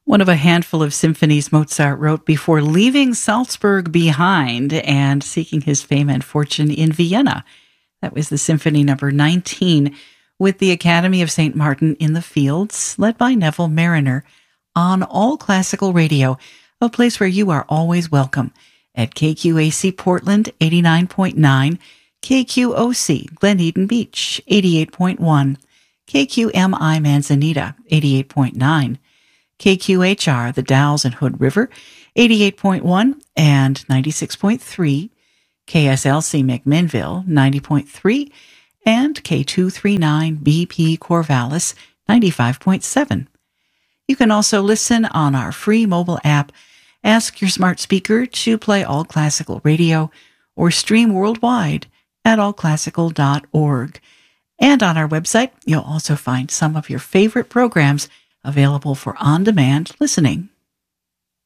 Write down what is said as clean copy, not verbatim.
One of a handful of symphonies Mozart wrote before leaving Salzburg behind and seeking his fame and fortune in Vienna. That was the Symphony Number 19 with the Academy of St. Martin in the Fields, led by Neville Marriner, on All Classical Radio, a place where you are always welcome, at KQAC Portland 89.9, KQOC Glen Eden Beach 88.1, KQMI Manzanita 88.9, KQHR, the Dalles and Hood River, 88.1 and 96.3, KSLC McMinnville, 90.3, and K239 BP Corvallis, 95.7. You can also listen on our free mobile app. Ask your smart speaker to play All Classical Radio or stream worldwide at allclassical.org. And on our website, you'll also find some of your favorite programs available for on-demand listening.